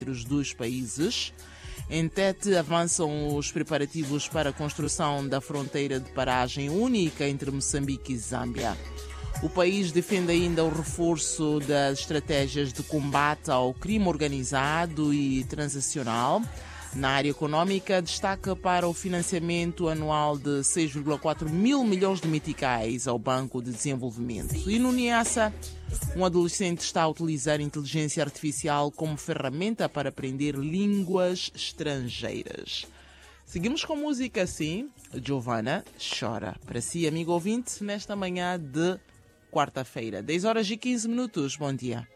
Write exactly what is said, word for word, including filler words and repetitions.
dos países. Em Tete avançam os preparativos para a construção da fronteira de paragem única entre Moçambique e Zâmbia. O país defende ainda o reforço das estratégias de combate ao crime organizado e transacional. Na área econômica, destaca para o financiamento anual de seis vírgula quatro mil milhões de meticais ao Banco de Desenvolvimento. E no Niassa, um adolescente está a utilizar a inteligência artificial como ferramenta para aprender línguas estrangeiras. Seguimos com música assim, Giovanna Chora. Para si, amigo ouvinte, nesta manhã de quarta-feira, dez horas e quinze minutos. Bom dia.